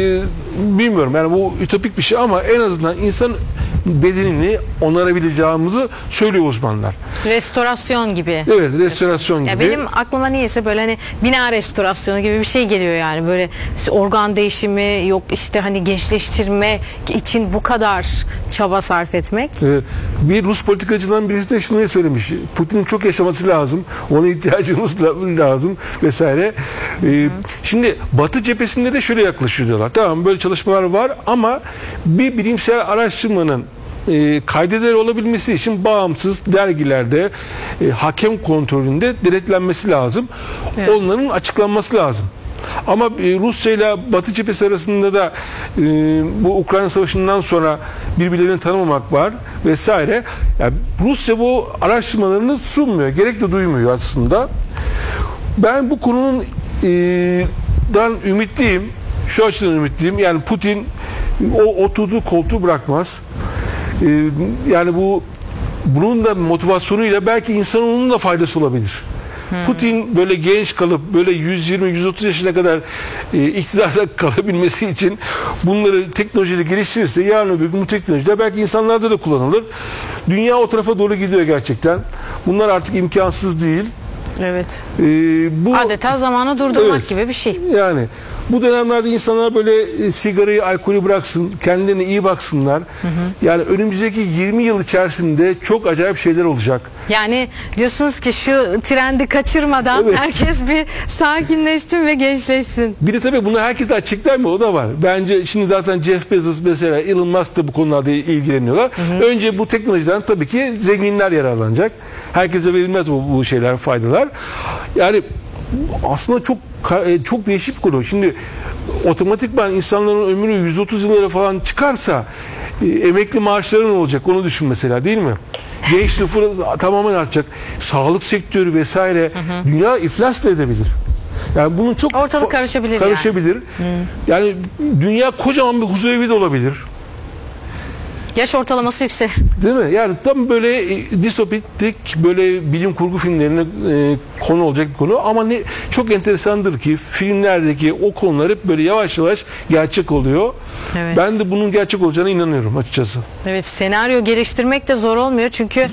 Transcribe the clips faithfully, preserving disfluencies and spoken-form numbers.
bilmiyorum yani bu ütopik bir şey ama en azından insan bedenini onarabileceğimizi söylüyor uzmanlar. Restorasyon gibi. Evet, restorasyon gibi. Ya benim aklıma niyeyse böyle hani bina restorasyonu gibi bir şey geliyor yani, böyle organ değişimi yok işte, hani gençleştirme için bu kadar çaba sarf etmek. Evet. Bir Rus politikacıların birisi de şunu söylemiş. Putin'in çok yaşaması lazım. Ona ihtiyacımız lazım vesaire. Ee, şimdi Batı cephesinde de şöyle yaklaşıyor diyorlar. Tamam, böyle çalışmalar var ama bir bilimsel araştırmanın e, kaydeder olabilmesi için bağımsız dergilerde e, hakem kontrolünde denetlenmesi lazım. Evet. Onların açıklanması lazım. Ama e, Rusya ile Batı cephesi arasında da e, bu Ukrayna Savaşı'ndan sonra birbirlerini tanımamak var vesaire. Yani Rusya bu araştırmalarını sunmuyor. Gerek de duymuyor aslında. Ben bu konunun e, dan ümitliyim. Şu açıdan ümitliyim. Yani Putin o oturduğu koltuğu bırakmaz. E, yani bu bunun da motivasyonuyla belki insanın onun da faydası olabilir. Hmm. Putin böyle genç kalıp böyle yüz yirmi yüz otuz yaşına kadar e, iktidarda kalabilmesi için bunları teknolojiyle geliştirirse yarın öbür gün bu teknolojiler belki insanlarda da kullanılır. Dünya o tarafa doğru gidiyor gerçekten. Bunlar artık imkansız değil. Evet. Ee, bu, Adeta zamanı durdurmak evet, gibi bir şey. Yani bu dönemlerde insanlar böyle e, sigarayı, alkolü bıraksın, kendilerine iyi baksınlar. Hı hı. Yani önümüzdeki yirmi yıl içerisinde çok acayip şeyler olacak. Yani diyorsunuz ki şu trendi kaçırmadan evet, herkes bir sakinleşsin ve gençleşsin. Bir de tabii bunu herkes açıklar mı? O da var. Bence şimdi zaten Jeff Bezos mesela, Elon Musk da bu konularda ilgileniyorlar. Hı hı. Önce bu teknolojiden tabii ki zenginler yararlanacak. Herkese verilmez bu, bu şeyler, faydalar. Yani aslında çok çok değişik bir konu. Şimdi otomatikman insanların ömrü yüz otuz yıllara falan çıkarsa e, emekli maaşları ne olacak? Onu düşün mesela, değil mi? Genç nüfus tamamen artacak. Sağlık sektörü vesaire, hı hı, dünya iflas da edebilir. Yani bunun çok ortalık karışabilir. Karışabilir. Yani. yani dünya kocaman bir huzurevi de olabilir. Yaş ortalaması yüksek. Değil mi? Yani tam böyle distopik, böyle bilim kurgu filmlerine e, konu olacak bir konu. Ama ne çok enteresandır ki filmlerdeki o konular hep böyle yavaş yavaş gerçek oluyor. Evet. Ben de bunun gerçek olacağına inanıyorum açıkçası. Evet, senaryo geliştirmek de zor olmuyor çünkü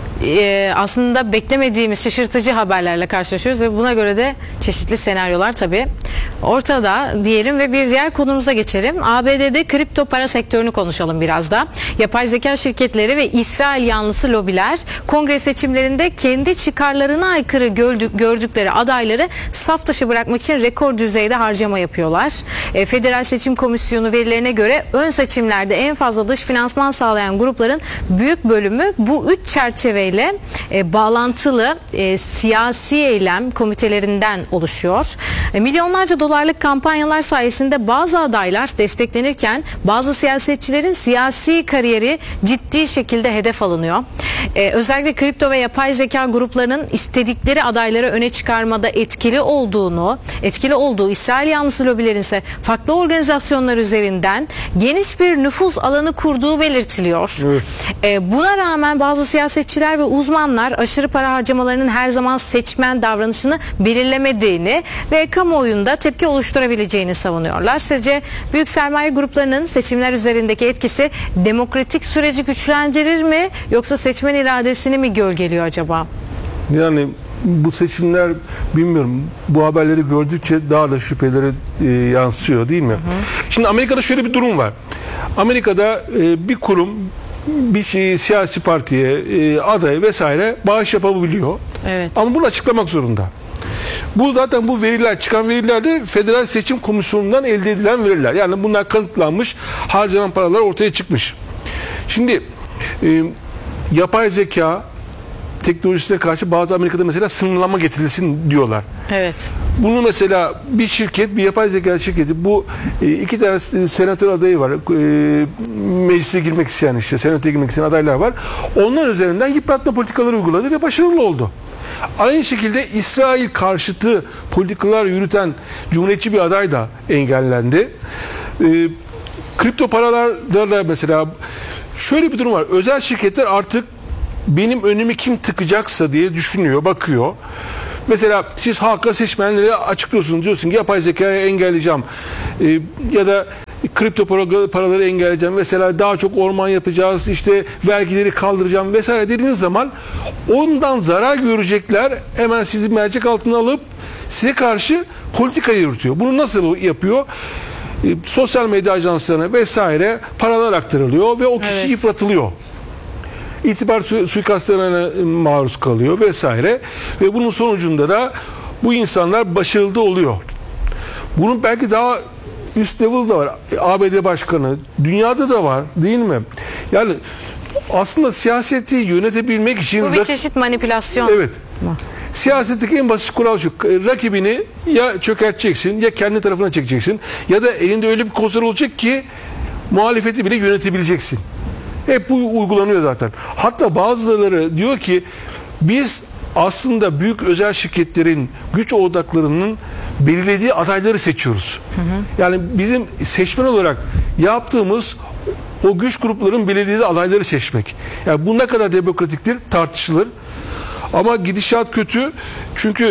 Ee, aslında beklemediğimiz şaşırtıcı haberlerle karşılaşıyoruz ve buna göre de çeşitli senaryolar tabii ortada diyelim ve bir diğer konumuza geçelim. A B D'de kripto para sektörünü konuşalım biraz da. Yapay zeka şirketleri ve İsrail yanlısı lobiler kongre seçimlerinde kendi çıkarlarına aykırı gördük, gördükleri adayları saf dışı bırakmak için rekor düzeyde harcama yapıyorlar. E, Federal Seçim Komisyonu verilerine göre ön seçimlerde en fazla dış finansman sağlayan grupların büyük bölümü bu üç çerçeve ile e, bağlantılı e, siyasi eylem komitelerinden oluşuyor. E, milyonlarca dolarlık kampanyalar sayesinde bazı adaylar desteklenirken bazı siyasetçilerin siyasi kariyeri ciddi şekilde hedef alınıyor. E, özellikle kripto ve yapay zeka gruplarının istedikleri adayları öne çıkarmada etkili olduğunu, etkili olduğu İsrail yanlısı lobilerin ise farklı organizasyonlar üzerinden geniş bir nüfuz alanı kurduğu belirtiliyor. Evet. E, buna rağmen bazı siyasetçiler ve uzmanlar aşırı para harcamalarının her zaman seçmen davranışını belirlemediğini ve kamuoyunda tepki oluşturabileceğini savunuyorlar. Sizce büyük sermaye gruplarının seçimler üzerindeki etkisi demokratik süreci güçlendirir mi yoksa seçmen iradesini mi gölgeliyor acaba? Yani bu seçimler, bilmiyorum, bu haberleri gördükçe daha da şüpheleri e, yansıyor, değil mi? Hı hı. Şimdi Amerika'da şöyle bir durum var. Amerika'da e, bir kurum bir şey, siyasi partiye, e, adaya vesaire bağış yapabiliyor. Evet. Ama bunu açıklamak zorunda. Bu zaten bu veriler, çıkan veriler de Federal Seçim Komisyonu'ndan elde edilen veriler. Yani bunlar kanıtlanmış, harcanan paralar ortaya çıkmış. Şimdi e, yapay zeka teknolojisine karşı bazı Amerika'da mesela sınırlama getirilsin diyorlar. Evet. Bunu mesela bir şirket, bir yapay zeka şirketi, bu e, iki tane senatör adayı var. E, meclise girmek isteyen, işte senatoya girmek isteyen adaylar var. Onlar üzerinden yıpratma politikaları uyguladı ve başarılı oldu. Aynı şekilde İsrail karşıtı politikalar yürüten cumhuriyetçi bir aday da engellendi. E, kripto paralarda da mesela şöyle bir durum var. Özel şirketler artık benim önümü kim tıkacaksa diye düşünüyor, bakıyor. Mesela siz halka, seçmenlere açıklıyorsunuz, diyorsun ki yapay zekayı engelleyeceğim. Ee, ya da kripto para- paraları engelleyeceğim, mesela daha çok orman yapacağız, işte vergileri kaldıracağım vesaire dediğiniz zaman ondan zarar görecekler, hemen sizi mercek altına alıp size karşı politika yürütüyor. Bunu nasıl yapıyor? E, sosyal medya ajanslarına vesaire paralar aktarılıyor ve o kişi Evet. yıpratılıyor. İtibar su- suikastlarına maruz kalıyor vesaire ve bunun sonucunda da bu insanlar başarılı da oluyor. Bunun belki daha üst level da var. A B D Başkanı, dünyada da var, değil mi? Yani aslında siyaseti yönetebilmek için Bu bir rak- çeşit manipülasyon. evet. Siyasetteki en basit kural şu: rakibini ya çökerteceksin, ya kendi tarafına çekeceksin, ya da elinde öyle bir konser olacak ki muhalefeti bile yönetebileceksin. Hep bu uygulanıyor zaten. Hatta bazıları diyor ki biz aslında büyük özel şirketlerin güç odaklarının belirlediği adayları seçiyoruz. Hı hı. Yani bizim seçmen olarak yaptığımız o güç grupların belirlediği adayları seçmek. Yani bu ne kadar demokratiktir tartışılır. Ama gidişat kötü. Çünkü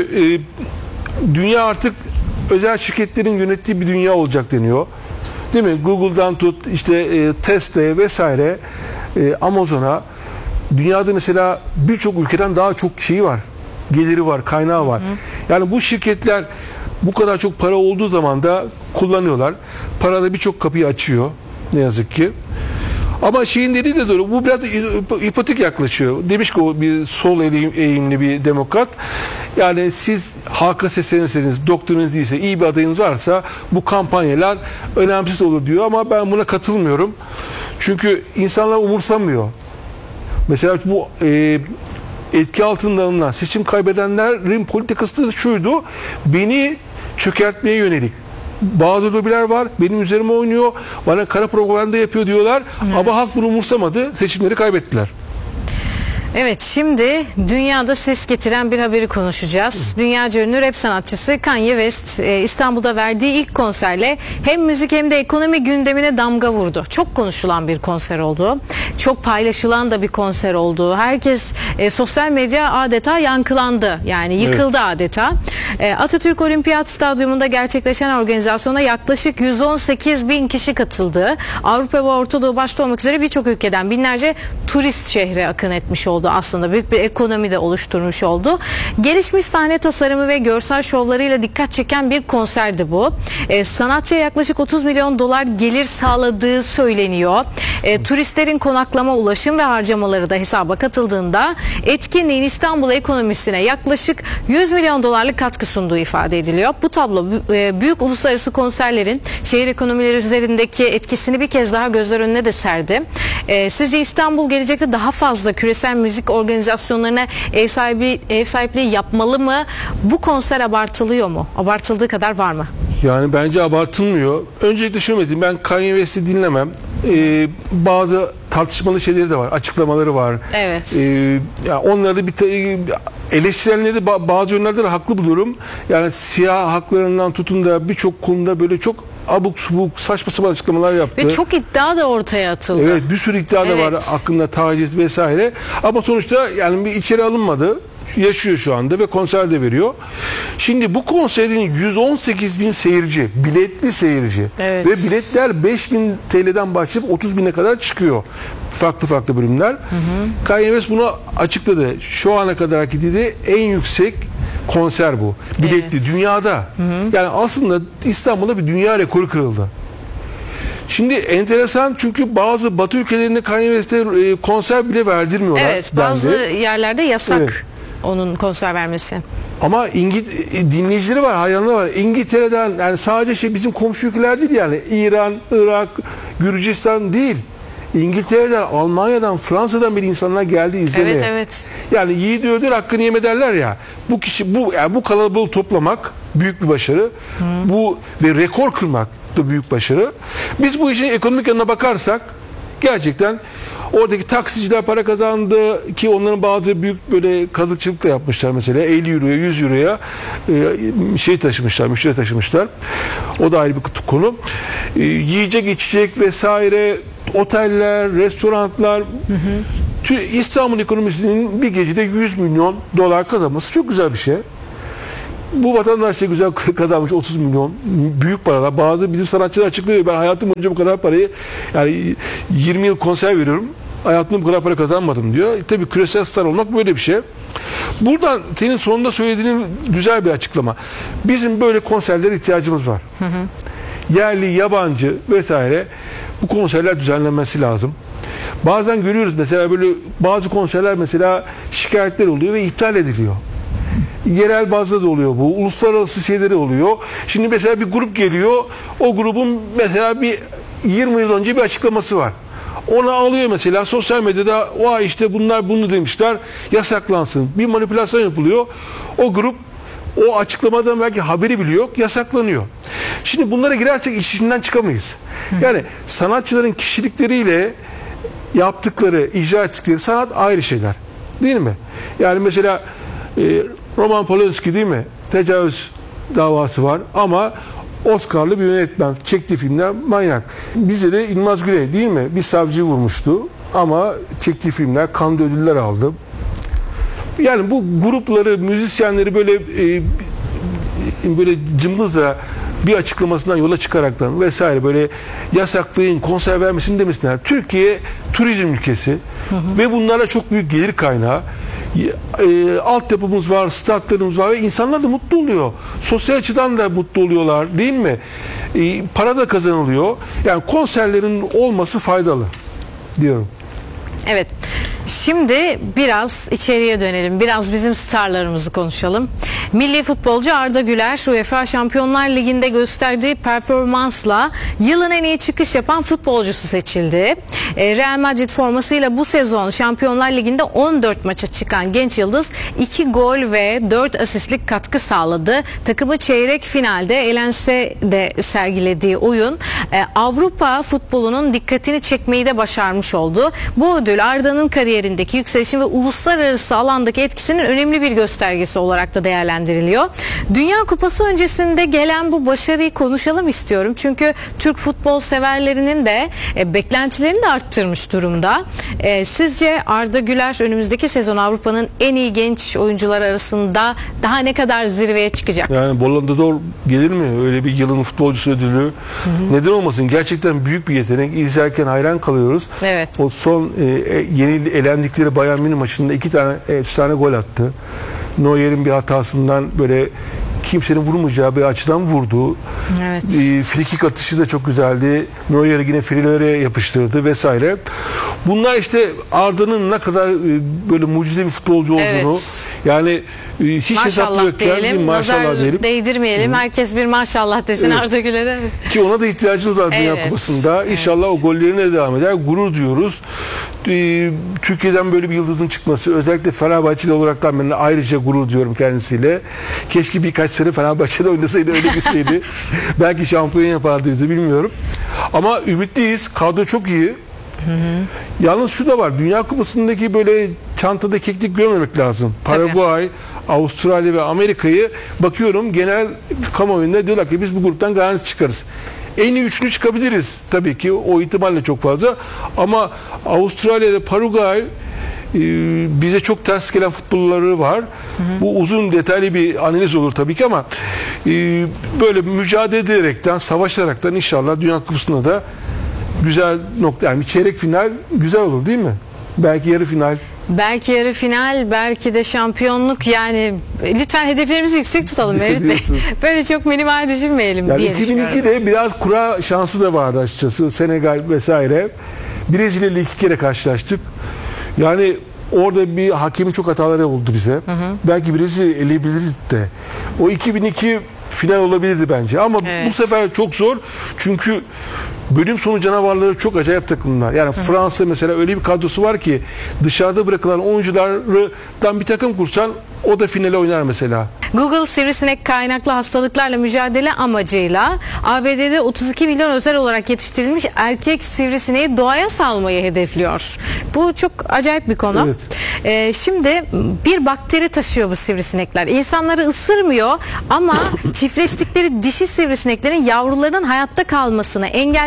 e, dünya artık özel şirketlerin yönettiği bir dünya olacak deniyor. Değil mi? Google'dan tut, işte e, Tesla'ya vesaire, e, Amazon'a, dünyada mesela birçok ülkeden daha çok şeyi var. Geliri var, kaynağı var. Hı hı. Yani bu şirketler bu kadar çok para olduğu zaman da kullanıyorlar. Para da birçok kapıyı açıyor ne yazık ki. Ama şeyin dediği de doğru. Bu biraz ipotik yaklaşıyor. Demiş ki o bir sol eğimli bir demokrat. Yani siz halka seslenirseniz, doktorunuz değilse, iyi bir adayınız varsa bu kampanyalar önemsiz olur diyor, ama ben buna katılmıyorum. Çünkü insanlar umursamıyor. Mesela bu e, etki altında alınan seçim kaybedenlerin politikası da şuydu: beni çökertmeye yönelik bazı lobiler var, benim üzerime oynuyor, bana kara propaganda yapıyor diyorlar. Evet. Ama halk bunu umursamadı, seçimleri kaybettiler. Evet, şimdi dünyada ses getiren bir haberi konuşacağız. Dünyaca ünlü rap sanatçısı Kanye West e, İstanbul'da verdiği ilk konserle hem müzik hem de ekonomi gündemine damga vurdu. Çok konuşulan bir konser oldu. Çok paylaşılan da bir konser oldu. Herkes e, sosyal medya adeta yankılandı. Yani yıkıldı, evet, adeta. E, Atatürk Olimpiyat Stadyumunda gerçekleşen organizasyona yaklaşık yüz on sekiz bin kişi katıldı. Avrupa ve Orta Doğu başta olmak üzere birçok ülkeden binlerce turist şehre akın etmiş oldu. Aslında büyük bir ekonomi de oluşturmuş oldu. Gelişmiş sahne tasarımı ve görsel şovlarıyla dikkat çeken bir konserdi bu. E, sanatçıya yaklaşık otuz milyon dolar gelir sağladığı söyleniyor. E, turistlerin konaklama, ulaşım ve harcamaları da hesaba katıldığında etkinliğin İstanbul ekonomisine yaklaşık yüz milyon dolarlık katkı sunduğu ifade ediliyor. Bu tablo e, büyük uluslararası konserlerin şehir ekonomileri üzerindeki etkisini bir kez daha gözler önüne de serdi. E, sizce İstanbul gelecekte daha fazla küresel müzik organizasyonlarına ev sahibi ev sahipliği yapmalı mı? Bu konser abartılıyor mu? Abartıldığı kadar var mı? Yani bence abartılmıyor. Öncelikle şunu diyeyim, ben Kanye West'i dinlemem. Ee, bazı tartışmalı şeyleri de var, açıklamaları var. Evet. Ee, yani onları bir eleştirenleri de bazı yönlerde de haklı buluyorum. Yani siyah haklarından tutun da birçok konuda böyle çok abuk subuk saçma sapan açıklamalar yaptı. Ve çok iddia da ortaya atıldı. Evet, bir sürü iddia da evet. var hakkında, taciz vesaire. Ama sonuçta yani bir içeri alınmadı. Yaşıyor şu anda ve konser de veriyor. Şimdi bu konserin yüz on sekiz bin seyirci, biletli seyirci, evet, ve biletler beş bin T L'den başlayıp otuz bine kadar çıkıyor. Farklı farklı bölümler. Hı hı. Kanye West bunu açıkladı. Şu ana kadar gittiği en yüksek konser bu. Biletli, evet, dünyada. Hı hı. Yani aslında İstanbul'da bir dünya rekoru kırıldı. Şimdi enteresan, çünkü bazı Batı ülkelerinde Kanye West'e konser bile verdirmiyorlar. Evet, bazı dendi. yerlerde yasak. Evet. Onun konser vermesi. Ama İngiliz dinleyicileri var, hayranları var. İngiltere'den, yani sadece şey bizim komşu ülkeler değil, yani İran, Irak, Gürcistan değil. İngiltere'den, Almanya'dan, Fransa'dan bir insanlar geldi izlemeye. Evet, evet. Yani yiğidi öldür hakkını yeme derler ya. Bu kişi bu yani bu kalabalığı toplamak büyük bir başarı. Hı. Bu ve rekor kırmak da büyük başarı. Biz bu işin ekonomik yanına bakarsak gerçekten oradaki taksiciler para kazandı ki onların bazı büyük böyle kazıkçılık da yapmışlar, mesela elli euroya yüz euroya e, şey taşımışlar, müşteri taşımışlar. O da ayrı bir konu. E, yiyecek, içecek vesaire, oteller, restoranlar, hı hı. İstanbul ekonomisinin bir gecede yüz milyon dolar kazanması çok güzel bir şey. Bu vatandaş da güzel kazanmış otuz milyon. Büyük paralar. Bazı bizim sanatçılar açıklıyor. Ben hayatım boyunca bu kadar parayı, yani yirmi yıl konser veriyorum. Hayatımda bu kadar para kazanmadım diyor. E, tabii küresel star olmak böyle bir şey. Buradan senin sonunda söylediğin güzel bir açıklama. Bizim böyle konserlere ihtiyacımız var. Hı hı. Yerli, yabancı vesaire bu konserler düzenlenmesi lazım. Bazen görüyoruz mesela böyle bazı konserler mesela şikayetler oluyor ve iptal ediliyor. Yerel bazda da oluyor bu. Uluslararası şeyleri oluyor. Şimdi mesela bir grup geliyor. O grubun mesela bir yirmi yıl önce bir açıklaması var. Onu alıyor mesela sosyal medyada, vay işte bunlar bunu demişler, yasaklansın. Bir manipülasyon yapılıyor. O grup o açıklamadan belki haberi bile yok, yasaklanıyor. Şimdi bunlara girersek iş içinden çıkamayız. Yani sanatçıların kişilikleriyle yaptıkları, icra ettikleri sanat ayrı şeyler. Değil mi? Yani mesela e, Roman Polanski değil mi? Tecavüz davası var ama Oscar'lı bir yönetmen. Çektiği filmler manyak. Bizde de İlmaz Güney değil mi? Bir savcıyı vurmuştu ama çektiği filmler Cannes ödüller aldı. Yani bu grupları, müzisyenleri böyle e, böyle cımbızla bir açıklamasından yola çıkaraktan vesaire böyle yasaklayın, konser vermesin demesinler. Türkiye turizm ülkesi, hı hı, ve bunlarla çok büyük gelir kaynağı. E, altyapımız var, statlarımız var ve insanlar da mutlu oluyor. Sosyal açıdan da mutlu oluyorlar değil mi? E, para da kazanılıyor. Yani konserlerin olması faydalı diyorum. Evet. Şimdi biraz içeriye dönelim. Biraz bizim starlarımızı konuşalım. Milli futbolcu Arda Güler UEFA Şampiyonlar Ligi'nde gösterdiği performansla yılın en iyi çıkış yapan futbolcusu seçildi. Real Madrid formasıyla bu sezon Şampiyonlar Ligi'nde on dört maça çıkan genç yıldız iki gol ve dört asistlik katkı sağladı. Takımı çeyrek finalde elense de sergilediği oyun Avrupa futbolunun dikkatini çekmeyi de başarmış oldu. Bu ödül Arda'nın kariyerindeki yükselişin ve uluslararası alandaki etkisinin önemli bir göstergesi olarak da değerlendiriliyor. Dünya Kupası öncesinde gelen bu başarıyı konuşalım istiyorum. Çünkü Türk futbol severlerinin de e, beklentilerini de arttırmış durumda. E, sizce Arda Güler önümüzdeki sezon Avrupa'nın en iyi genç oyuncular arasında daha ne kadar zirveye çıkacak? Yani Ballon d'Or gelir mi? Öyle bir yılın futbolcusu ödülü. Hı hı. Neden olmasın? Gerçekten büyük bir yetenek. İzlerken hayran kalıyoruz. Evet. O son e, yeni elendikleri Bayern Münih maçında iki tane efsane gol attı. Neuer'in bir hatasından böyle kimsenin vurmayacağı bir açıdan vurdu. Evet. E, frikik atışı da çok güzeldi. Neuer yine frilere yapıştırdı vesaire. Bunlar işte Arda'nın ne kadar e, böyle mucize bir futbolcu olduğunu, evet, yani e, hiç hesaplı yokken diyelim, maşallah diyelim. Değdirmeyelim. Hı. Herkes bir maşallah desin, evet, Arda Güler'e. Ki ona da ihtiyacımız var, evet, Dünya Kupası'nda. İnşallah evet, o gollerine devam eder. Gurur diyoruz. Ee, Türkiye'den böyle bir yıldızın çıkması, özellikle Fenerbahçeli olaraktan ben de ayrıca gurur diyorum kendisiyle. Keşke birkaç sene Fenerbahçe'de oynasaydı, öyle gitseydi. Belki şampiyon yapardı bizi, bilmiyorum. Ama ümitliyiz. Kadro çok iyi. Hı hı. Yalnız şu da var. Dünya Kupası'ndaki böyle çantada keklik görmemek lazım. Paraguay, Avustralya ve Amerika'yı bakıyorum genel kamuoyunda diyorlar ki biz bu gruptan garanti çıkarız. En iyi üçlü çıkabiliriz. Tabii ki o ihtimalle çok fazla. Ama Avustralya'da Paraguay e, bize çok ters gelen futbolları var. Hı hı. Bu uzun detaylı bir analiz olur tabii ki ama e, böyle mücadele ederekten, savaşaraktan inşallah Dünya Kupası'nda da güzel nokta, yani çeyrek final güzel olur değil mi? Belki yarı final. Belki yarı final, belki de şampiyonluk. Yani lütfen hedeflerimizi yüksek tutalım Mevlüt Bey. Böyle çok minimal düşünmeyelim yani diye iki bin ikide biraz kura şansı da vardı açıkçası. Senegal vesaire. Brezilya ile iki kere karşılaştık. Yani orada bir hakemin çok hataları oldu bize. Hı hı. Belki Brezilya eleyebilirdi de. O iki bin iki final olabilirdi bence. Ama evet, bu sefer çok zor. Çünkü bölüm sonu canavarları çok acayip takımlar. Yani hı hı, Fransa mesela öyle bir kadrosu var ki dışarıda bırakılan oyunculardan bir takım kursan o da finale oynar mesela. Google sivrisinek kaynaklı hastalıklarla mücadele amacıyla A B D'de otuz iki milyon özel olarak yetiştirilmiş erkek sivrisineği doğaya salmayı hedefliyor. Bu çok acayip bir konu. Evet. Ee, şimdi bir bakteri taşıyor bu sivrisinekler. İnsanları ısırmıyor ama çiftleştikleri dişi sivrisineklerin yavrularının hayatta kalmasını engelliyor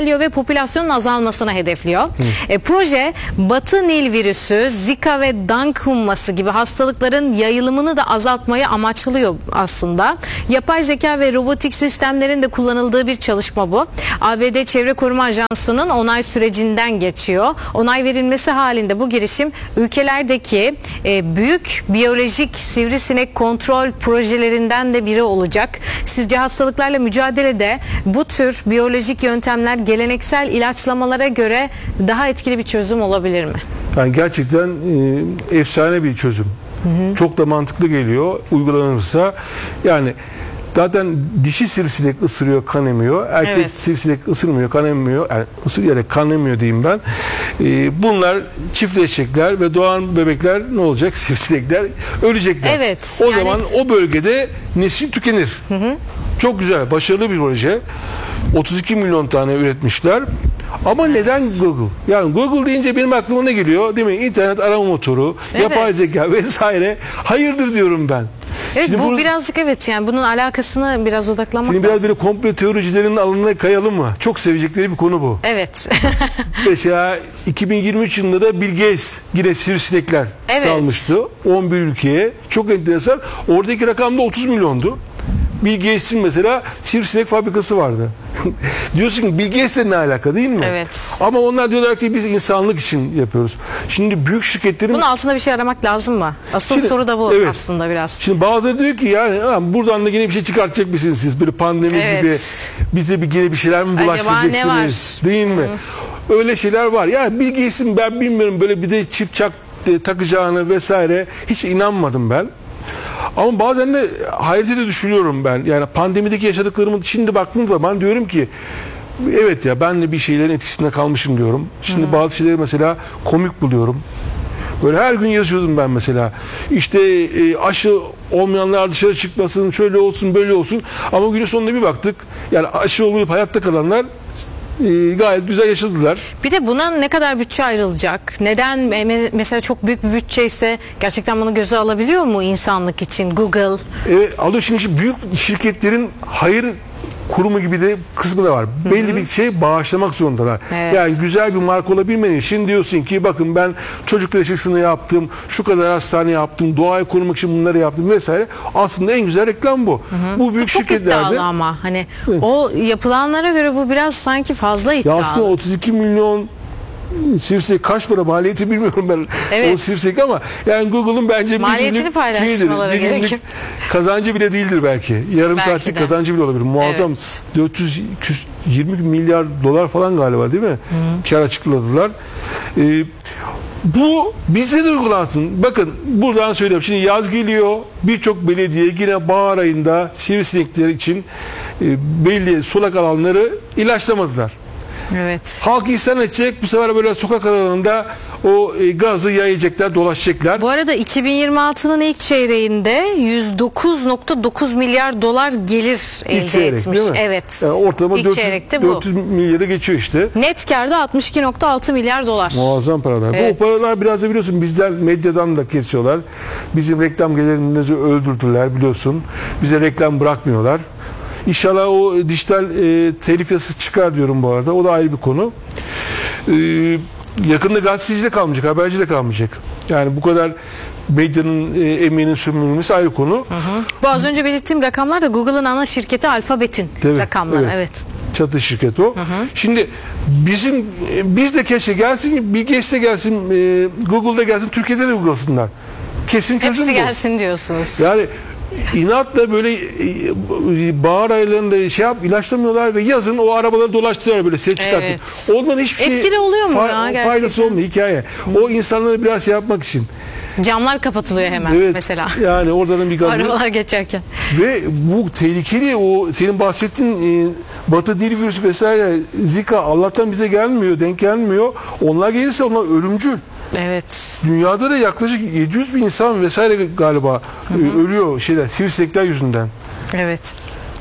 engelliyor ve popülasyonun azalmasına hedefliyor. E, proje Batı Nil virüsü, Zika ve Dank humması gibi hastalıkların yayılımını da azaltmayı amaçlıyor aslında. Yapay zeka ve robotik sistemlerin de kullanıldığı bir çalışma bu. A B D Çevre Koruma Ajansı'nın onay sürecinden geçiyor. Onay verilmesi halinde bu girişim ülkelerdeki e, büyük biyolojik sivrisinek kontrol projelerinden de biri olacak. Sizce hastalıklarla mücadelede bu tür biyolojik yöntemler geleneksel ilaçlamalara göre daha etkili bir çözüm olabilir mi? Yani gerçekten e, efsane bir çözüm. Hı hı. Çok da mantıklı geliyor uygulanırsa. Yani zaten dişi sivrisinek ısırıyor, kan emiyor. Erkek Evet. sivrisinek ısırmıyor, kan emmiyor. Yani ısırıyor, kan emmiyor diyeyim ben. Ee, bunlar çiftleşecekler ve doğan bebekler ne olacak? Sivrisinekler ölecekler. Evet, O yani... zaman o bölgede nesil tükenir. Hı hı. Çok güzel, başarılı bir proje. otuz iki milyon tane üretmişler. Ama neden Google? Yani Google deyince benim aklıma ne geliyor? Değil mi? İnternet arama motoru, Evet. yapay zeka vesaire. Hayırdır diyorum ben. Evet, Şimdi bu bunu, birazcık evet yani bunun alakasını biraz odaklanmak Şimdi biraz lazım. böyle komplo teoricilerin alanına kayalım mı? Çok sevecekleri bir konu bu. Evet. Mesela iki bin yirmi üç yılında da Bill Gates yine sivrisinekler Evet. salmıştı. on bir ülkeye. Çok enteresan. Oradaki rakam da otuz milyondu. Bill Gates'in mesela sivrisinek fabrikası vardı. Diyorsun ki Bill Gates'le ne alaka değil mi? Evet. Ama onlar diyorlar ki biz insanlık için yapıyoruz. Şimdi büyük şirketlerin... Bunun altında bir şey aramak lazım mı? Asıl Şimdi, soru da bu evet. aslında biraz. Şimdi bazıları diyor ki yani "Ha, buradan da yine bir şey çıkartacak mısınız siz? Böyle pandemi Evet. gibi bize bir yine bir şeyler mi Acaba bulaştıracaksınız? ne var? Değil mi? Öyle şeyler var. Yani Bill Gates'in ben bilmiyorum böyle bir de çip çak e, takacağını vesaire hiç inanmadım ben. Ama bazen de hayrete de düşünüyorum ben. Yani pandemideki yaşadıklarımı şimdi baktığım zaman diyorum ki evet ya ben de bir şeylerin etkisinde kalmışım diyorum. Şimdi Hı-hı. bazı şeyleri mesela komik buluyorum. Böyle her gün yazıyordum ben mesela. İşte e, aşı olmayanlar dışarı çıkmasın, şöyle olsun, böyle olsun. Ama günün sonunda bir baktık. Yani aşı olmayıp hayatta kalanlar e, gayet güzel yaşadılar. Bir de buna ne kadar bütçe ayrılacak? Neden me- mesela çok büyük bir bütçe ise gerçekten bunu göze alabiliyor mu insanlık için Google? Evet, alıyor şimdi büyük şirketlerin hayır kurumu gibi de kısmı da var. Hı hı. Belli bir şey bağışlamak zorundalar. Evet. Yani güzel bir marka olabilmen için diyorsun ki bakın ben çocuklar için şunu yaptım, şu kadar hastane yaptım, doğayı korumak için bunları yaptım vesaire. Aslında en güzel reklam bu. Hı hı. Bu büyük Çok şirketlerde. iddialı ama hani evet. O yapılanlara göre bu biraz sanki fazla iddialı. Ya aslında otuz iki milyon sivrisinek kaç para maliyeti bilmiyorum ben evet. o sivrisinek ama yani Google'un bence maliyetini bir paylaşmaları günlük, bir günlük gerekiyor. kazancı bile değildir belki. Yarım Belki saatlik de. kazancı bile olabilir. Muazzam Evet. dört yüz yirmi milyar dolar falan galiba değil mi? Hı. Kar açıkladılar. Ee, bu bize de uygulansın. Bakın buradan söylüyorum. Şimdi yaz geliyor. Birçok belediye yine bahar ayında sivrisinekler için e, belli sulak alanları ilaçlamadılar. Evet. Halk isyan edecek. Bu sefer böyle sokak aralarında o e, gazı yayacaklar, dolaşacaklar. Bu arada iki bin yirmi altının ilk çeyreğinde yüz dokuz nokta dokuz milyar dolar gelir elde çeyrek, etmiş. değil mi? Evet. Yani ortalama İlk dört yüz, çeyrekte bu. dört yüz milyara geçiyor işte. Net kârda altmış iki nokta altı milyar dolar. Muazzam paralar. Evet. Bu paralar biraz da biliyorsun bizden medyadan da kesiyorlar. Bizim reklam gelirimizi öldürdüler biliyorsun. Bize reklam bırakmıyorlar. İnşallah o dijital e, telif yasası çıkar diyorum bu arada. O da ayrı bir konu. E, yakında gazeteci de kalmayacak, haberci de kalmayacak. Yani bu kadar medyanın e, emeğinin sömürülmesi ayrı konu. Hı hı. Bu az önce belirttiğim rakamlar da Google'ın ana şirketi Alphabet'in Tabii, rakamları. Evet. evet. Çatı şirket o. Hı hı. Şimdi bizim e, biz de keşke gelsin, Bill Gates de gelsin, e, Google'da gelsin, Türkiye'de de uygulasınlar. Kesin çözüm Hepsi bu. gelsin diyorsunuz. Yani inatla böyle e, bahar aylarında şey yap ilaçlamıyorlar ve yazın o arabaları dolaştırıyorlar böyle ses çıkartıp. Evet. Ondan hiçbir şey etkili oluyor mu fa- ya gerçekten? faydası olmuyor hikaye. Hı. O insanları biraz şey yapmak için. Camlar kapatılıyor hemen Evet, mesela. yani oradan bir gazı. Arabalar geçerken. Ve bu tehlikeli o senin bahsettiğin e, Batı Nil virüsü vesaire Zika Allah'tan bize gelmiyor, denk gelmiyor. Onlar gelirse onlar ölümcül. Evet. Dünyada da yaklaşık yedi yüz bin insan vesaire galiba hı hı. ölüyor şeyler, sivrisinekler yüzünden. Evet.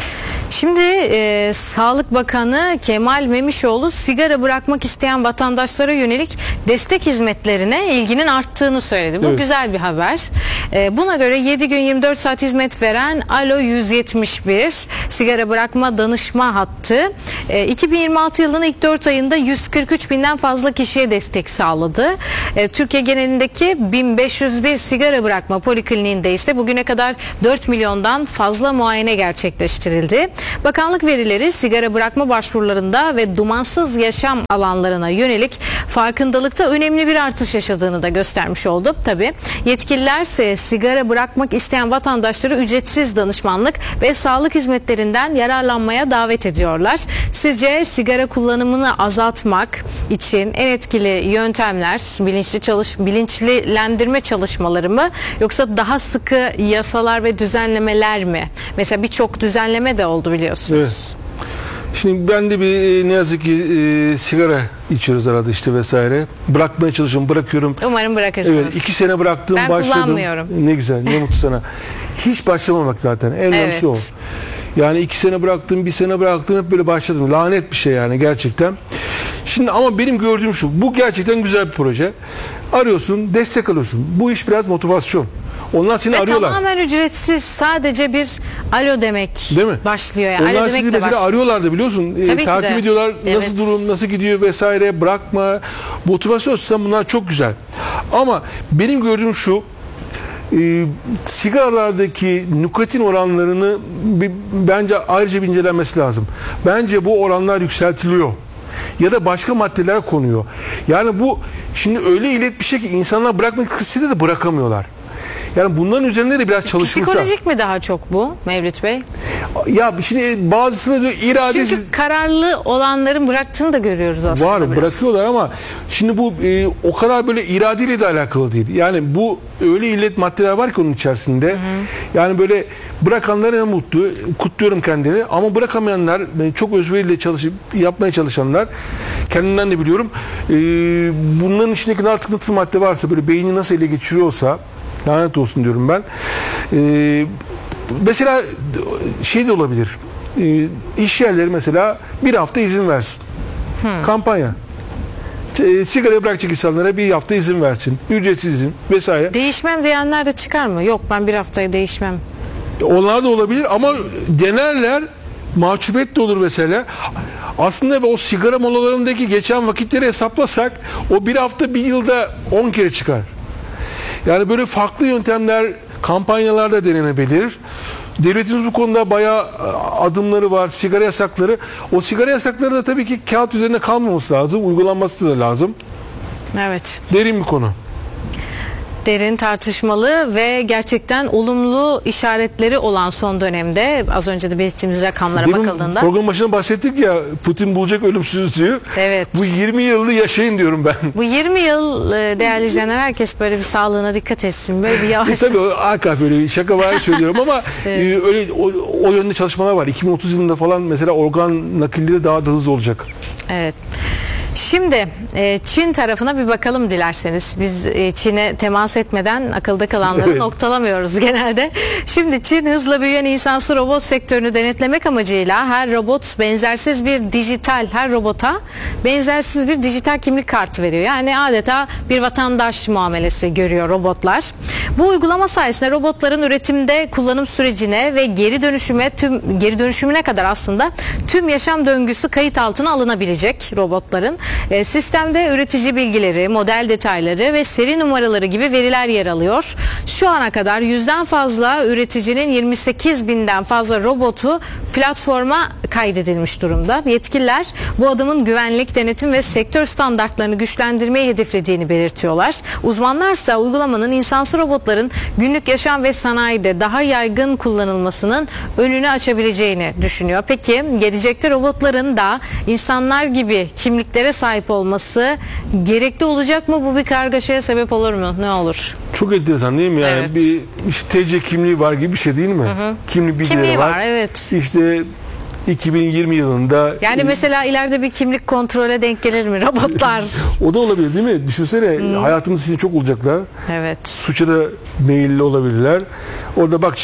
Şimdi e, Sağlık Bakanı Kemal Memişoğlu sigara bırakmak isteyen vatandaşlara yönelik destek hizmetlerine ilginin arttığını söyledi. Bu Evet. güzel bir haber. E, buna göre yedi gün yirmi dört saat hizmet veren Alo yüz yetmiş bir sigara bırakma danışma hattı e, iki bin yirmi altı yılının ilk dört ayında yüz kırk üç binden fazla kişiye destek sağladı. E, Türkiye genelindeki bin beş yüz bir sigara bırakma polikliniğinde ise bugüne kadar dört milyondan fazla muayene gerçekleştirildi. Bakanlık verileri sigara bırakma başvurularında ve dumansız yaşam alanlarına yönelik farkındalıkta önemli bir artış yaşadığını da göstermiş oldu. Tabii yetkililer e, sigara bırakmak isteyen vatandaşları ücretsiz danışmanlık ve sağlık hizmetlerinden yararlanmaya davet ediyorlar. Sizce sigara kullanımını azaltmak için en etkili yöntemler bilinçli çalış bilinçlendirme çalışmaları mı yoksa daha sıkı yasalar ve düzenlemeler mi? Mesela birçok düzenleme de oldu biliyorsunuz. Evet. Şimdi ben de bir e, ne yazık ki e, sigara içiyoruz arada işte vesaire. Bırakmaya çalışıyorum, bırakıyorum. Umarım bırakırsınız. Evet, iki sene bıraktım, Ben başladım. kullanmıyorum. Ne güzel, ne mutlu sana. Hiç başlamamak zaten. En önemlisi Evet. o. Yani iki sene bıraktım, bir sene bıraktım, hep böyle başladım. Lanet bir şey yani gerçekten. Şimdi ama benim gördüğüm şu, bu gerçekten güzel bir proje. Arıyorsun, destek alıyorsun. Bu iş biraz motivasyon. Onlar seni Ve arıyorlar. tamamen ücretsiz, sadece bir alo demek Değil mi? başlıyor yani. Onlar Alo sizi demek de mesela başlıyor. arıyorlardı biliyorsun. Ee, Tabii ki takip de. ediyorlar. Evet. Nasıl durum, nasıl gidiyor vesaire. Bırakma. Motivasyon sistemi bunlar çok güzel. Ama benim gördüğüm şu, e, sigaralardaki nikotin oranlarını bir, bence ayrıca bir incelenmesi lazım. Bence bu oranlar yükseltiliyor. Ya da başka maddeler konuyor. Yani bu şimdi öyle ilet bir şey ki insanlar bırakmak istediğinde de bırakamıyorlar. Yani bunların üzerinde de biraz çalışmışlar. Psikolojik mi daha çok bu Mevlüt Bey? Ya şimdi bazısına diyor iradesiz. Çünkü kararlı olanların bıraktığını da görüyoruz aslında. Var biraz. bırakıyorlar ama şimdi bu e, o kadar böyle iradeyle de alakalı değil. Yani bu öyle illet maddeler var ki onun içerisinde. Hı hı. Yani böyle bırakanlar en mutlu. Kutluyorum kendini. Ama bırakamayanlar, e, çok özveriyle çalışıp yapmaya çalışanlar, kendimden de biliyorum. E, bunların içindeki artık nasıl madde varsa, böyle beyni nasıl ele geçiriyorsa, lanet olsun diyorum ben. E, mesela şey de olabilir. E, iş yerleri mesela bir hafta izin versin. Hmm. Kampanya. E, sigara bırakacak insanlara bir hafta izin versin. Ücretsiz izin vesaire. Değişmem diyenler de çıkar mı? Yok, ben bir haftaya değişmem. Onlar da olabilir ama denerler, mahcubiyet de olur mesela. Aslında o sigara molalarındaki geçen vakitleri hesaplasak o bir hafta bir yılda on kere çıkar. Yani böyle farklı yöntemler, kampanyalarda denenebilir. Devletimiz bu konuda bayağı adımları var, sigara yasakları. O sigara yasakları da tabii ki kağıt üzerinde kalmaması lazım, uygulanması da lazım. Evet. Derin bir konu. Derin, tartışmalı ve gerçekten olumlu işaretleri olan son dönemde, az önce de belirttiğimiz rakamlara Demin bakıldığında. program başında bahsettik ya, Putin bulacak ölümsüzlüğü. Evet. Bu yirmi yılı yaşayın diyorum ben. Bu yirmi yıl e, değerli izleyenler, herkes böyle bir sağlığına dikkat etsin. Böyle bir yavaş. E tabii o arka öyle şaka var söylüyorum ama Evet. e, öyle o, o yönde çalışmalar var. iki bin otuz yılında falan mesela organ nakilleri daha da hızlı olacak. Evet. Şimdi e, Çin tarafına bir bakalım dilerseniz. Biz e, Çin'e temas etmeden akılda kalanları Evet. noktalamıyoruz genelde. Şimdi Çin hızla büyüyen insansız robot sektörünü denetlemek amacıyla her robot benzersiz bir dijital, her robota benzersiz bir dijital kimlik kartı veriyor. Yani adeta bir vatandaş muamelesi görüyor robotlar. Bu uygulama sayesinde robotların üretimde kullanım sürecine ve geri dönüşüme tüm geri dönüşümüne kadar aslında tüm yaşam döngüsü kayıt altına alınabilecek robotların. E, sistemde üretici bilgileri, model detayları ve seri numaraları gibi veriler yer alıyor. Şu ana kadar yüzden fazla üreticinin yirmi sekiz binden fazla robotu platforma kaydedilmiş durumda. Yetkililer bu adımın güvenlik, denetim ve sektör standartlarını güçlendirmeyi hedeflediğini belirtiyorlar. Uzmanlarsa uygulamanın insansız robotların günlük yaşam ve sanayide daha yaygın kullanılmasının önünü açabileceğini düşünüyor. Peki gelecekte robotların da insanlar gibi kimliklere sahip olması gerekli olacak mı? Bu bir kargaşaya sebep olur mu? Ne olur? Çok enteresan değil mi? Yani Evet. bir işte T C kimliği var gibi bir şey değil mi? Hı hı. Kimlik bilgileri Kimliği var. var, evet. İşte iki bin yirmi yılında Yani mesela ileride bir kimlik kontrole denk gelir mi robotlar? o da olabilir değil mi? Düşünsene hmm. hayatımız için çok olacaklar. Evet. Suça da meyilli olabilirler. Orada bakacak,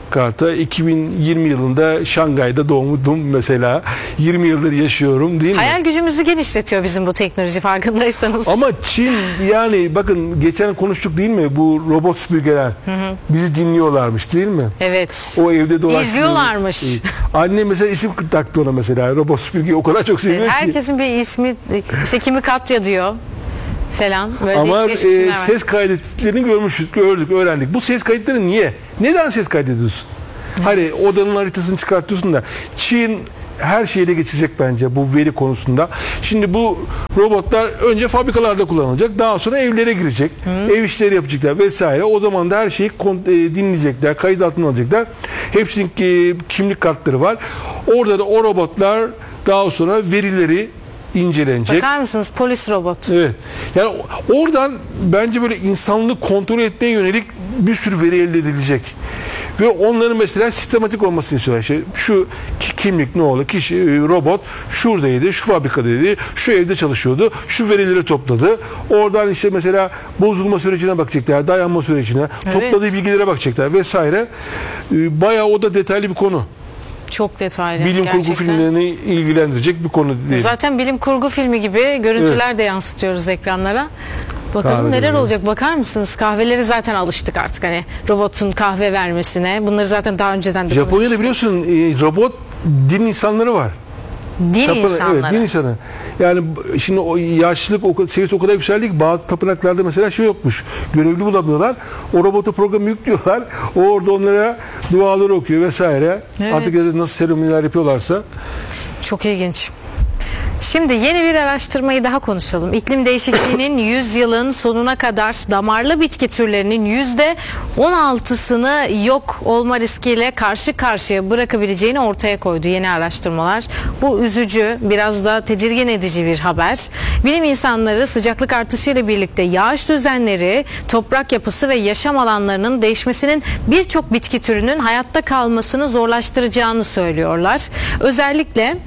Karta iki bin yirmi yılında Şangay'da doğdum mesela. yirmi yıldır yaşıyorum değil mi? Hayal gücümüzü genişletiyor bizim bu teknoloji, farkındaysanız. Ama Çin, yani bakın geçen konuştuk değil mi? Bu robot süpürgeler bizi dinliyorlarmış değil mi? Evet. O evde dolaştığında. İzliyorlarmış. Anne mesela isim taktı ona mesela. Robot süpürgeyi o kadar çok seviyor ki. Herkesin bir ismi, işte kimi Katya diyor falan. Böyle Ama değişik değişik e, isimler var. ses kaydettiklerini görmüşüz, gördük, öğrendik. Bu ses kayıtları niye? Neden ses kaydediyorsun? Hani odanın haritasını çıkartıyorsun da. Çin her şeyle geçecek bence bu veri konusunda. Şimdi bu robotlar önce fabrikalarda kullanılacak. Daha sonra evlere girecek. Hı. Ev işleri yapacaklar vesaire. O zaman da her şeyi dinleyecekler. Kayıt altına alacaklar. Hepsinin kimlik kartları var. Orada da o robotlar daha sonra verileri incelenecek. Bakar mısınız? Polis robot. Evet. Yani oradan bence böyle insanlığı kontrol etmeye yönelik bir sürü veri elde edilecek. Ve onların mesela sistematik olmasını istiyorlar. İşte şu kimlik ne oldu? Kişi, robot şuradaydı, şu fabrikadaydı, şu evde çalışıyordu, şu verileri topladı. Oradan işte mesela bozulma sürecine bakacaklar, dayanma sürecine, evet. topladığı bilgilere bakacaklar vesaire. Bayağı o da detaylı bir konu. Çok detaylı. Bilim gerçekten. kurgu filmlerini ilgilendirecek bir konu değil. Zaten bilim kurgu filmi gibi görüntüler evet. de yansıtıyoruz ekranlara. Bakalım kahve neler gibi. Olacak, bakar mısınız? Kahveleri zaten alıştık artık, hani robotun kahve vermesine. Bunları zaten daha önceden de Japonya'da biliyorsun robot din insanları var. Din Tapınak, insanları. Evet, din insanı. Yani şimdi o yaşlılık o, seviyesi o kadar yükseldi ki bazı tapınaklarda mesela şey yokmuş. Görevli bulamıyorlar. O robotu programı yüklüyorlar. O orada onlara duaları okuyor vesaire. Evet. Artık nasıl seremoniler yapıyorlarsa. Çok ilginç. Şimdi yeni bir araştırmayı daha konuşalım. İklim değişikliğinin yüz yılın sonuna kadar damarlı bitki türlerinin yüzde on altısını yok olma riskiyle karşı karşıya bırakabileceğini ortaya koydu yeni araştırmalar. Bu üzücü, biraz da tedirgin edici bir haber. Bilim insanları sıcaklık artışıyla birlikte yağış düzenleri, toprak yapısı ve yaşam alanlarının değişmesinin birçok bitki türünün hayatta kalmasını zorlaştıracağını söylüyorlar. Özellikle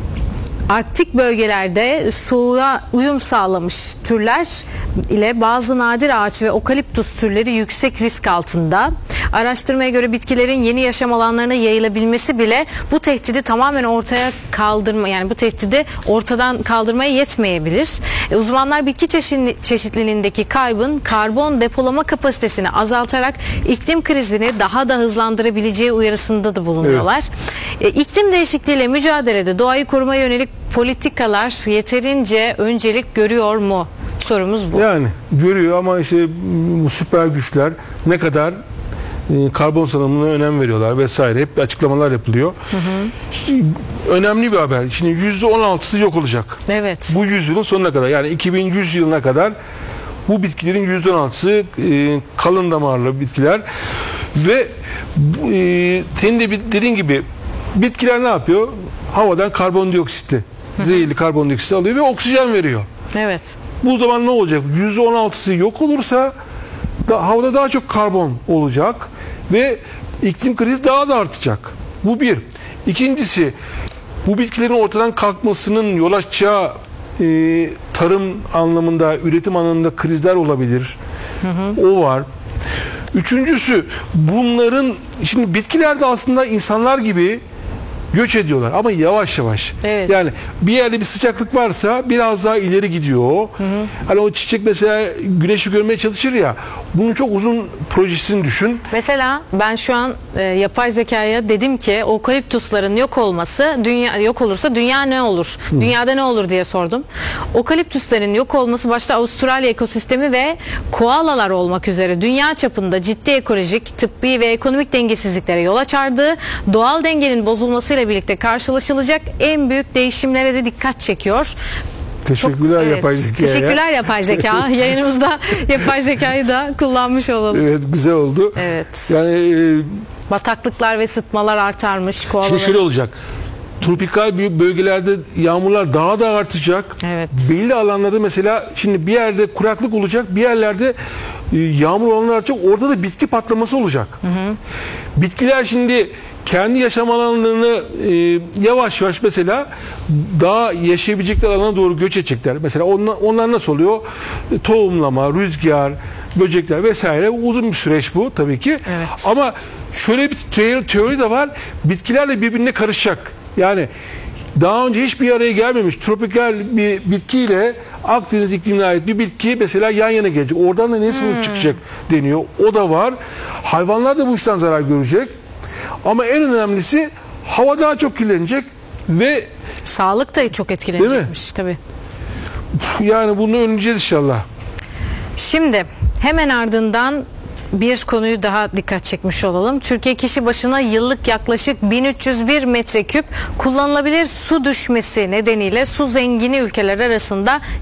Arktik bölgelerde soğuğa uyum sağlamış türler ile bazı nadir ağaç ve okaliptus türleri yüksek risk altında. Araştırmaya göre bitkilerin yeni yaşam alanlarına yayılabilmesi bile bu tehdidi tamamen ortaya kaldırma, yani bu tehdidi ortadan kaldırmaya yetmeyebilir. E, uzmanlar bitki çeşitliliğindeki kaybın karbon depolama kapasitesini azaltarak iklim krizini daha da hızlandırabileceği uyarısında da bulunuyorlar. Evet. E, iklim değişikliğiyle mücadelede doğayı korumaya yönelik politikalar yeterince öncelik görüyor mu? Sorumuz bu. Yani görüyor ama işte bu süper güçler ne kadar e, karbon salımına önem veriyorlar vesaire. Hep açıklamalar yapılıyor. Hı hı. İşte önemli bir haber. Şimdi yüzde on altısı yok olacak. Evet. Bu yüzyılın sonuna kadar, yani iki bin yüz yılına kadar bu bitkilerin yüzde on altısı e, kalın damarlı bitkiler ve e, senin de dediğin gibi bitkiler ne yapıyor? Havadan karbondioksiti, zehirli karbondioksit alıyor ve oksijen veriyor. Evet. Bu zaman ne olacak? yüzde on altısı yok olursa da, havada daha çok karbon olacak ve iklim krizi daha da artacak. Bu bir. İkincisi, bu bitkilerin ortadan kalkmasının yol açacağı e, tarım anlamında, üretim anlamında krizler olabilir. Hı hı. O var. Üçüncüsü, bunların, şimdi bitkiler de aslında insanlar gibi göç ediyorlar ama yavaş yavaş. Evet. Yani bir yerde bir sıcaklık varsa biraz daha ileri gidiyor. Hı hı. Hani o çiçek mesela güneşi görmeye çalışır ya. Bunun çok uzun projesini düşün. Mesela ben şu an e, yapay zekaya dedim ki okaliptusların yok olması, dünya yok olursa dünya ne olur? Hı. Dünyada ne olur diye sordum. Okaliptusların yok olması başta Avustralya ekosistemi ve koalalar olmak üzere dünya çapında ciddi ekolojik, tıbbi ve ekonomik dengesizliklere yol açardı. Doğal dengenin bozulmasıyla birlikte karşılaşılacak en büyük değişimlere de dikkat çekiyor. Teşekkürler Çok, yapay evet, zekaya. Teşekkürler yapay zeka. Yayınımızda yapay zekayı da kullanmış olalım. Evet, güzel oldu. Evet. Yani e, bataklıklar ve sıtmalar artarmış. Şimdi şöyle olacak. Tropikal bölgelerde yağmurlar daha da artacak. Evet. Belli alanlarda mesela şimdi bir yerde kuraklık olacak, bir yerlerde yağmur alanları artacak. Orada da bitki patlaması olacak. Hı hı. Bitkiler şimdi kendi yaşam alanlarını e, yavaş yavaş mesela daha yaşayabilecekleri alana doğru göç edecekler. Mesela onlar, onlar nasıl oluyor? Tohumlama, rüzgar, böcekler vesaire. Uzun bir süreç bu tabii ki. Evet. Ama şöyle bir teori, teori de var. Bitkilerle birbirine karışacak. Yani daha önce hiçbir araya gelmemiş tropikal bir bitkiyle Akdeniz iklimine ait bir bitki mesela yan yana gelecek. Oradan da ne sonuç çıkacak deniyor. O da var. Hayvanlar da bu işten zarar görecek. Ama en önemlisi hava daha çok kirlenecek ve Sağlık da çok etkilenecekmiş tabii. yani bunu önleyeceğiz inşallah. Şimdi hemen ardından bir konuyu daha dikkat çekmiş olalım. Türkiye kişi başına yıllık yaklaşık bin üç yüz bir metreküp kullanılabilir su düşmesi nedeniyle su zengini ülkeler arasında